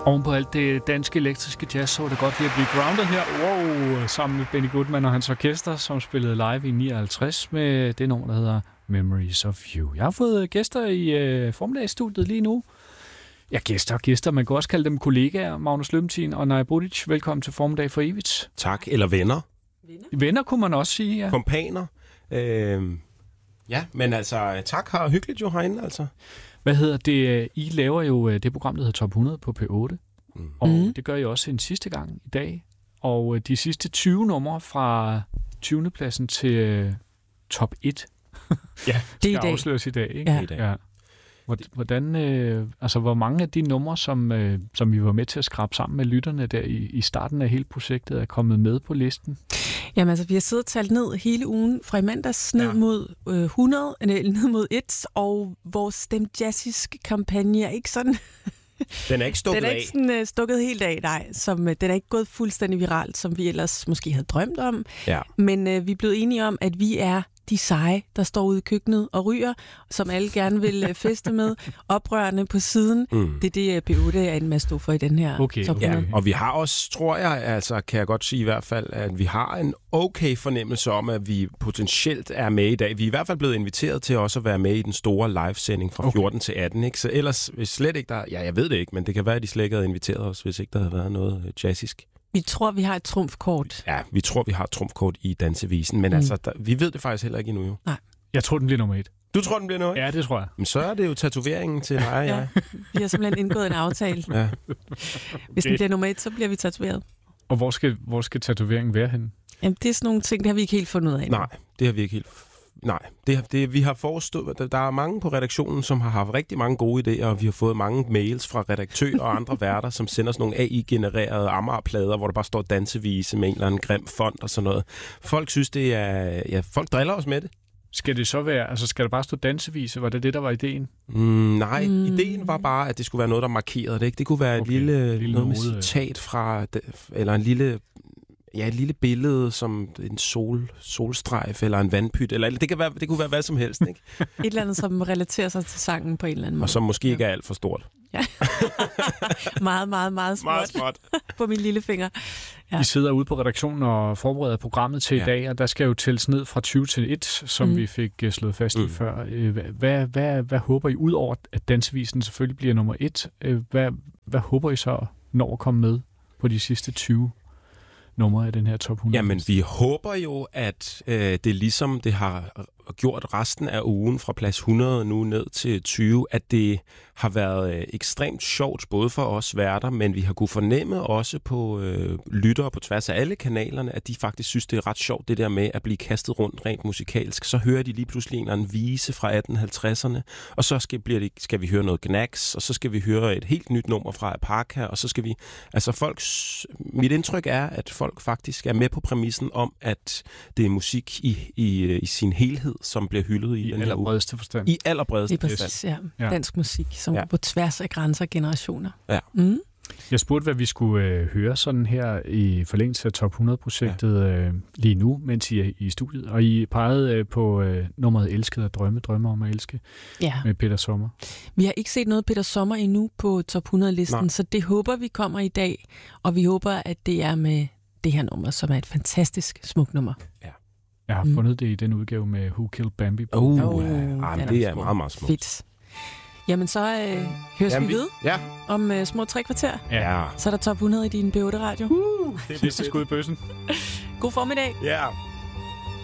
Oven på alt det danske elektriske jazz, så var det godt lige at blive grounded her. Wow, sammen med Benny Goodman og hans orkester, som spillede live i 59 med det nummer, der hedder Memories of You. Jeg har fået gæster i formiddagsstudiet lige nu. Ja, gæster. Man kan også kalde dem kollegaer. Magnus Løventin og Naja Budic, velkommen til Formiddag for evigt. Tak, eller venner. Venner kunne man også sige, ja. Kompaner. Ja, men altså, tak, har hyggeligt jo herinde, altså. Hvad hedder det? I laver jo det program, der hedder Top 100 på P8. Og det gør I også en sidste gang i dag. Og de sidste 20 numre fra 20. pladsen til top 1. Ja, det er i dag. Afsløres i dag, ikke? Ja. Ja. Hvordan, hvor mange af de numre, som vi var med til at skrabe sammen med lytterne der i starten af hele projektet, er kommet med på listen? Jamen altså, vi har siddet og talt ned hele ugen fra i mandags ned mod 100, ned mod 1, og vores Stem Jazzisk kampagne er ikke sådan... Den er ikke stukket af. Den er ikke sådan, stukket helt af, nej. Den er ikke gået fuldstændig viralt, som vi ellers måske havde drømt om. Ja. Men vi er blevet enige om, at vi er de seje, der står ude i køkkenet og ryger, som alle gerne vil feste med, oprørende på siden. Det er det, P8 er en masse for i den her top 100. Ja, og vi har også, tror jeg, altså kan jeg godt sige i hvert fald, at vi har en okay fornemmelse om, at vi potentielt er med i dag. Vi er i hvert fald blevet inviteret til også at være med i den store livesending fra 14 til 18. Ikke? Så ellers slet ikke der... Ja, jeg ved det ikke, men det kan være, at de slet ikke havde inviteret os, hvis ikke der havde været noget jazzisk. Vi tror, vi har et trumfkort. Ja, vi tror, vi har et trumfkort i dansevisen, men altså, vi ved det faktisk heller ikke endnu jo. Nej. Jeg tror, den bliver nummer 1. Du tror, den bliver nummer 1? Ja, det tror jeg. Men så er det jo tatoveringen til dig og jeg. Vi har simpelthen indgået en aftale. Ja. Hvis den bliver nummer 1, så bliver vi tatoveret. Og hvor skal tatoveringen være henne? Jamen, det er sådan nogle ting, det har vi ikke helt fundet ud af. Nej, det har vi ikke helt. Nej, vi har forestået, der er mange på redaktionen, som har haft rigtig mange gode idéer, og vi har fået mange mails fra redaktører og andre værter, som sender sådan nogle AI-genererede Amager-plader, hvor der bare står dansevise med en eller anden grim font og sådan noget. Folk synes, det er... Ja, folk driller os med det. Skal det så være... Altså, skal der bare stå dansevise? Var det det, der var ideen? Nej, ideen var bare, at det skulle være noget, der markerede det, ikke? Det kunne være et lille noget med citat fra... Eller en lille... Ja, et lille billede som en solstrejf eller en vandpyt, eller det kunne være hvad som helst, ikke? Et eller andet, som relaterer sig til sangen på en eller anden måde. Og som måske ikke er alt for stort. Ja. meget, meget, meget småt. Meget småt. På min lille finger. Ja. Vi sidder ude på redaktionen og forbereder programmet til i dag, og der skal jo tælles ned fra 20 til 1, som vi fik slået fast i før. Hvad håber I, ud over at dansevisen selvfølgelig bliver nummer 1? Hvad håber I så når at komme med på de sidste 20 numre af den her top 100? Jamen, vi håber jo, at det ligesom det har gjort resten af ugen fra plads 100 nu ned til 20, at det har været ekstremt sjovt, både for os værter, men vi har kunne fornemme også på lyttere på tværs af alle kanalerne, at de faktisk synes, det er ret sjovt, det der med at blive kastet rundt rent musikalsk. Så hører de lige pludselig en eller anden vise fra 1850'erne, og så skal vi høre noget Gnags, og så skal vi høre et helt nyt nummer fra Apaka, og så skal vi... Altså mit indtryk er, at folk faktisk er med på præmissen om, at det er musik i sin helhed, som bliver hyldet i den allerbredeste forstand. I allerbredeste forstand. Ja. Dansk musik, som på tværs af grænser og generationer. Ja. Jeg spurgte, hvad vi skulle høre sådan her i forlængelse af Top 100-projektet lige nu, mens I er i studiet. Og I pegede på nummeret Elsket at drømme om at elske med Peter Sommer. Vi har ikke set noget Peter Sommer endnu på Top 100-listen, så det håber vi kommer i dag. Og vi håber, at det er med det her nummer, som er et fantastisk smukt nummer. Ja. Jeg har fundet det i den udgave med Who Killed Bambi. Det er meget, meget smukt. Fedt. Jamen, så høres vi ved om små 3 kvarter. Ja. Så er der Top 100 i din P8-radio. Det er sidste skud i bøssen. God formiddag. Ja.